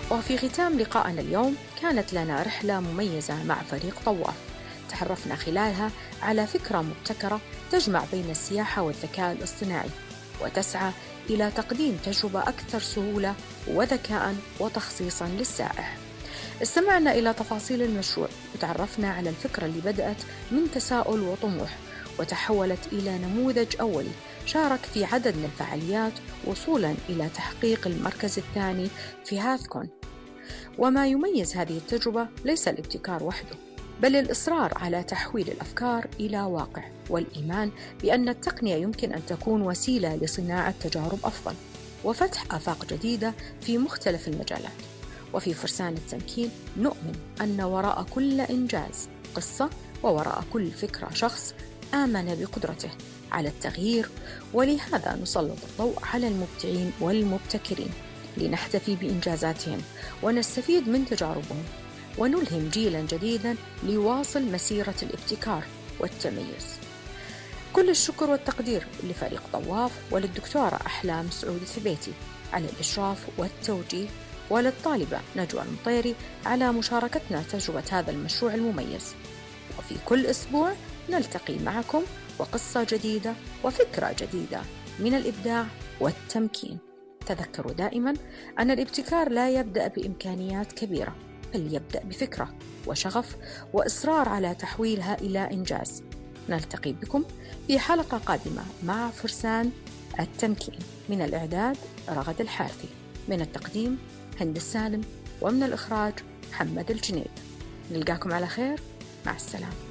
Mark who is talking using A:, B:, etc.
A: وفي ختام لقائنا اليوم كانت لنا رحلة مميزة مع فريق طواف، تعرفنا خلالها على فكرة مبتكرة تجمع بين السياحة والذكاء الاصطناعي، وتسعى إلى تقديم تجربة أكثر سهولة وذكاء وتخصيصا للسائح. استمعنا إلى تفاصيل المشروع وتعرفنا على الفكرة اللي بدأت من تساؤل وطموح وتحولت إلى نموذج أولي شارك في عدد من الفعاليات وصولا إلى تحقيق المركز الثاني في هاثكون. وما يميز هذه التجربة ليس الابتكار وحده، بل الإصرار على تحويل الأفكار إلى واقع، والإيمان بأن التقنية يمكن أن تكون وسيلة لصناعة تجارب أفضل وفتح آفاق جديدة في مختلف المجالات. وفي فرسان التمكين نؤمن أن وراء كل إنجاز قصة، ووراء كل فكرة شخص آمن بقدرته على التغيير، ولهذا نسلط الضوء على المبدعين والمبتكرين لنحتفي بإنجازاتهم ونستفيد من تجاربهم ونلهم جيلا جديدا ليواصل مسيرة الابتكار والتميز. كل الشكر والتقدير لفريق طواف وللدكتورة أحلام سعود الثبيتي على الإشراف والتوجيه، وللطالبة نجوى المطيري على مشاركتنا تجربة هذا المشروع المميز. وفي كل أسبوع نلتقي معكم وقصة جديدة وفكرة جديدة من الإبداع والتمكين. تذكروا دائما أن الابتكار لا يبدأ بإمكانيات كبيرة، بل يبدأ بفكرة وشغف وإصرار على تحويلها إلى إنجاز. نلتقي بكم في حلقة قادمة مع فرسان التمكين. من الإعداد رغد الحارثي، من التقديم هند السالم، ومن الإخراج محمد الجنيد. نلقاكم على خير، مع السلامة.